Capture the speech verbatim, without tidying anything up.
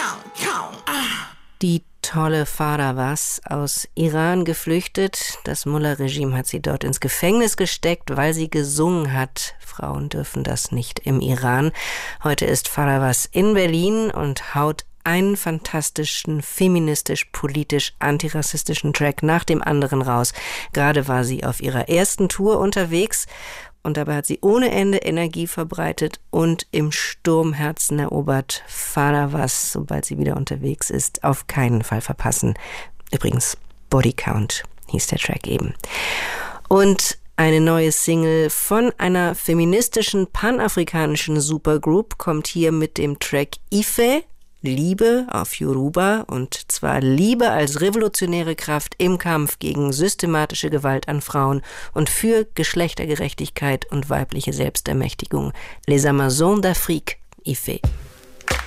Die tolle Farawas, aus Iran geflüchtet. Das Mullah-Regime hat sie dort ins Gefängnis gesteckt, weil sie gesungen hat. Frauen dürfen das nicht im Iran. Heute ist Farawas in Berlin und haut einen fantastischen, feministisch, politisch, antirassistischen Track nach dem anderen raus. Gerade war sie auf ihrer ersten Tour unterwegs und dabei hat sie ohne Ende Energie verbreitet und im Sturmherzen erobert. Farawas, sobald sie wieder unterwegs ist, auf keinen Fall verpassen. Übrigens, Body Count hieß der Track eben. Und eine neue Single von einer feministischen, panafrikanischen Supergroup kommt hier mit dem Track Ife, Liebe auf Yoruba, und zwar Liebe als revolutionäre Kraft im Kampf gegen systematische Gewalt an Frauen und für Geschlechtergerechtigkeit und weibliche Selbstermächtigung. Les Amazones d'Afrique, Ife.